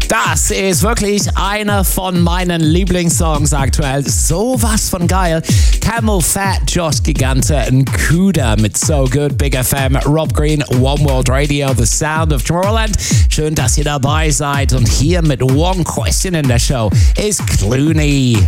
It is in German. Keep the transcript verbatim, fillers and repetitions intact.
Das ist wirklich einer von meinen Lieblingssongs aktuell. Sowas von geil. Camel Fat, Josh Gigante und Kuda mit So Good, Big F M, Rob Green, One World Radio, The Sound of Tomorrowland. Schön, dass ihr dabei seid. Und hier mit One Question in der Show ist Clooney.